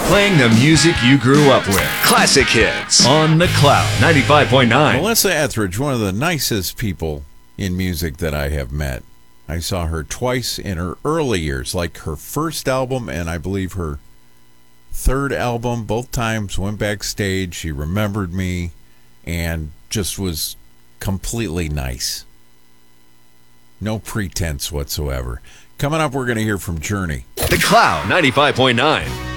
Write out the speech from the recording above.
Playing the music you grew up with. Classic hits on The Cloud 95.9. Melissa Etheridge, one of the nicest people in music that I have met. I saw her twice in her early years, like her first album and I believe her third album. Both times went backstage. She remembered me and just was completely nice. No pretense whatsoever. Coming up, we're going to hear from Journey. The Cloud 95.9.